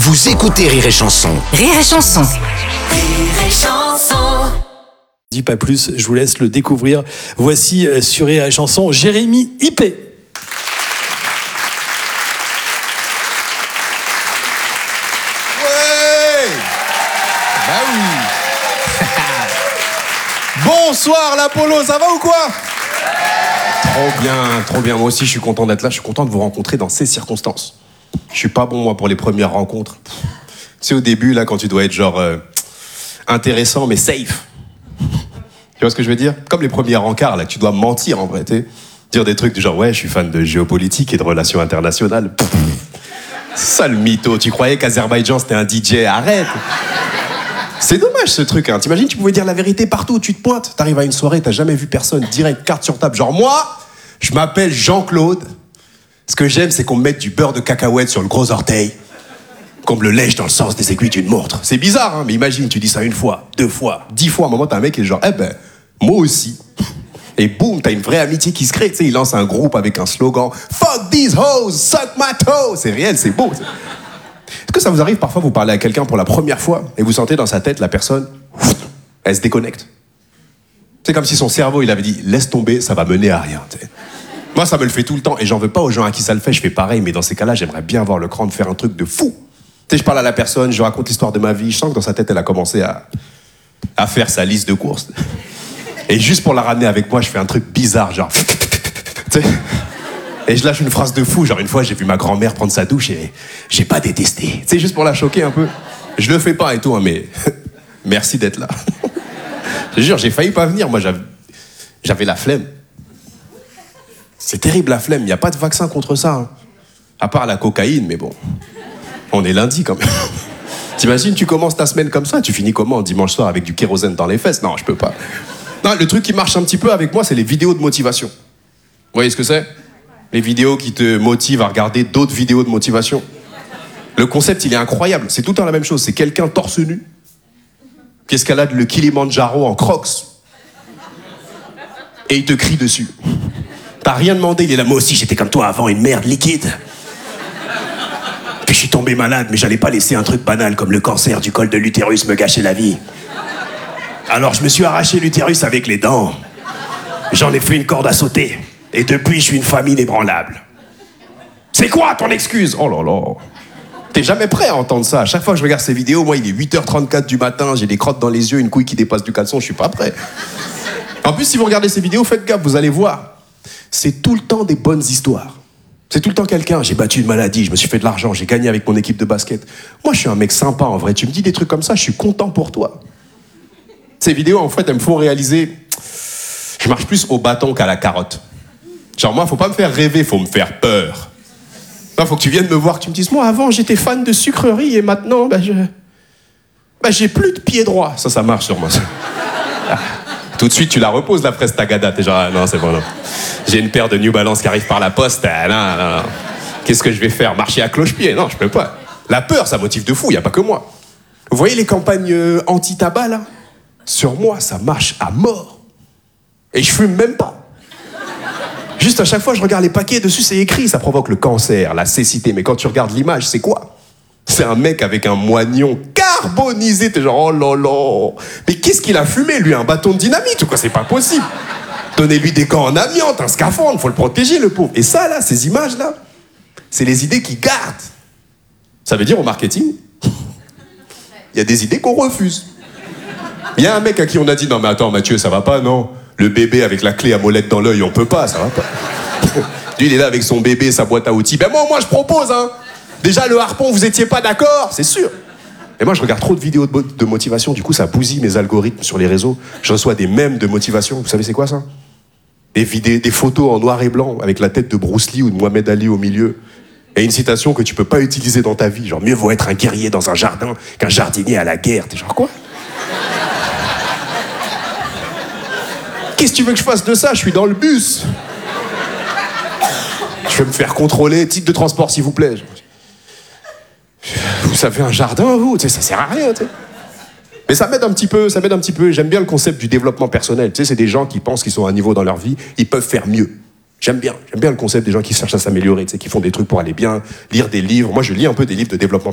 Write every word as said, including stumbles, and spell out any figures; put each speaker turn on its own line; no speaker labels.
Vous écoutez Rire et Chanson.
Rire et Chanson.
Rire et Chanson.
Dis pas plus, je vous laisse le découvrir. Voici euh, sur Rire et Chanson, Jérémy Hippé.
Ouais. Bah oui. Bonsoir l'Apollo, ça va ou quoi? Trop bien, trop bien. Moi aussi, je suis content d'être là. Je suis content de vous rencontrer dans ces circonstances. Je suis pas bon, moi, pour les premières rencontres. Tu sais, au début, là, quand tu dois être genre euh, intéressant, mais safe. Tu vois ce que je veux dire? Comme les premiers rencarts, là, tu dois mentir, en vrai, tu sais. Dire des trucs du genre, ouais, je suis fan de géopolitique et de relations internationales. Pff, c'est ça, le mytho. Tu croyais qu'Azerbaïdjan, c'était un D J? Arrête. C'est dommage, ce truc, hein. T'imagines, tu pouvais dire la vérité partout où tu te pointes. T'arrives à une soirée, t'as jamais vu personne. Direct, carte sur table. Genre, moi, je m'appelle Jean-Claude. Ce que j'aime, c'est qu'on me mette du beurre de cacahuète sur le gros orteil, qu'on me le lèche dans le sens des aiguilles d'une montre. C'est bizarre, hein, mais imagine, tu dis ça une fois, deux fois, dix fois. À un moment, t'as un mec qui est genre, eh ben, moi aussi. Et boum, t'as une vraie amitié qui se crée. Tu sais, il lance un groupe avec un slogan, Fuck these hoes, suck my toe. C'est réel, c'est beau. Est-ce que ça vous arrive parfois, vous parlez à quelqu'un pour la première fois et vous sentez dans sa tête, la personne, elle se déconnecte. C'est comme si son cerveau, il avait dit, laisse tomber, ça va mener à rien. T'sais. Moi, ça me le fait tout le temps et j'en veux pas aux gens à qui ça le fait, je fais pareil, mais dans ces cas-là, j'aimerais bien avoir le cran de faire un truc de fou. Tu sais, je parle à la personne, je raconte l'histoire de ma vie, je sens que dans sa tête, elle a commencé à, à faire sa liste de courses. Et juste pour la ramener avec moi, je fais un truc bizarre, genre... Tu sais, et je lâche une phrase de fou, genre une fois, j'ai vu ma grand-mère prendre sa douche et j'ai pas détesté. Tu sais, juste pour la choquer un peu. Je le fais pas et tout, hein, mais merci d'être là. Je te jure, j'ai failli pas venir, moi, j'avais, j'avais la flemme. C'est terrible la flemme, il n'y a pas de vaccin contre ça. Hein. À part la cocaïne, mais bon. On est lundi quand même. T'imagines, tu commences ta semaine comme ça, tu finis comment dimanche soir avec du kérosène dans les fesses? Non, je peux pas. Non, le truc qui marche un petit peu avec moi, c'est les vidéos de motivation. Vous voyez ce que c'est? Les vidéos qui te motivent à regarder d'autres vidéos de motivation. Le concept, il est incroyable. C'est tout le temps la même chose. C'est quelqu'un torse nu qui escalade le Kilimandjaro en crocs et il te crie dessus. T'as rien demandé, il est là, moi aussi j'étais comme toi avant, une merde liquide. Puis je suis tombé malade, mais j'allais pas laisser un truc banal comme le cancer du col de l'utérus me gâcher la vie. Alors je me suis arraché l'utérus avec les dents. J'en ai fait une corde à sauter. Et depuis, je suis une famille inébranlable. C'est quoi ton excuse? Oh là là. T'es jamais prêt à entendre ça. À chaque fois que je regarde ces vidéos, moi il est huit heures trente-quatre du matin, j'ai des crottes dans les yeux, une couille qui dépasse du caleçon, je suis pas prêt. En plus, si vous regardez ces vidéos, faites gaffe, vous allez voir. C'est tout le temps des bonnes histoires. C'est tout le temps quelqu'un, j'ai battu une maladie, je me suis fait de l'argent, j'ai gagné avec mon équipe de basket. Moi, je suis un mec sympa, en vrai. Tu me dis des trucs comme ça, je suis content pour toi. Ces vidéos, en fait, elles me font réaliser... Je marche plus au bâton qu'à la carotte. Genre, moi, faut pas me faire rêver, faut me faire peur. Il faut que tu viennes me voir, que tu me dises, moi, avant, j'étais fan de sucreries, et maintenant, bah, je... Bah, j'ai plus de pied droit. Ça, ça marche sur moi. Tout de suite, tu la reposes, la fraise tagada. T'es genre, ah, non, c'est bon, non. J'ai une paire de New Balance qui arrive par la poste. Ah, non, non, non. Qu'est-ce que je vais faire? Marcher à cloche-pied? Non, je peux pas. La peur, ça motive de fou, il n'y a pas que moi. Vous voyez les campagnes euh, anti-tabac, là? Sur moi, ça marche à mort. Et je fume même pas. Juste à chaque fois, je regarde les paquets, dessus, c'est écrit. Ça provoque le cancer, la cécité. Mais quand tu regardes l'image, c'est quoi? C'est un mec avec un moignon carbonisé. T'es genre, oh là là. Mais qu'est-ce qu'il a fumé, lui? Un bâton de dynamite ou quoi? C'est pas possible. Donnez-lui des gants en amiante, un scaphandre, faut le protéger, le pauvre. Et ça, là, ces images-là, c'est les idées qui gardent. Ça veut dire, au marketing, il y a des idées qu'on refuse. Il y a un mec à qui on a dit, non mais attends Mathieu, ça va pas, non? Le bébé avec la clé à molette dans l'œil, on peut pas, ça va pas. Lui, il est là avec son bébé, sa boîte à outils. Ben moi, moi, je propose, hein. Déjà, le harpon, vous étiez pas d'accord, c'est sûr. Et moi, je regarde trop de vidéos de, de motivation, du coup, ça bousille mes algorithmes sur les réseaux. Je reçois des mèmes de motivation. Vous savez, c'est quoi ça? Des vidéos, des photos en noir et blanc, avec la tête de Bruce Lee ou de Mohamed Ali au milieu. Et une citation que tu peux pas utiliser dans ta vie. Genre, mieux vaut être un guerrier dans un jardin qu'un jardinier à la guerre. T'es genre, quoi? Qu'est-ce que tu veux que je fasse de ça? Je suis dans le bus. Je vais me faire contrôler. Titre de transport, s'il vous plaît. Vous avez un jardin, vous? Tu sais, ça sert à rien, tu sais. Mais ça m'aide un petit peu, ça m'aide un petit peu. J'aime bien le concept du développement personnel. Tu sais, c'est des gens qui pensent qu'ils sont à un niveau dans leur vie, ils peuvent faire mieux. J'aime bien, j'aime bien le concept des gens qui cherchent à s'améliorer, tu sais, qui font des trucs pour aller bien, lire des livres. Moi, je lis un peu des livres de développement